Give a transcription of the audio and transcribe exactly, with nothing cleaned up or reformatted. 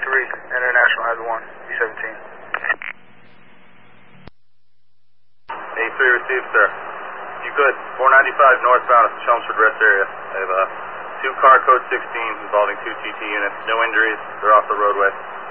three, International has one, B seventeen. A three received, sir. If you could, four ninety-five northbound at the Chelmsford Rest area. I have uh, two car code sixteen involving two T T units. No injuries. They're off the roadway.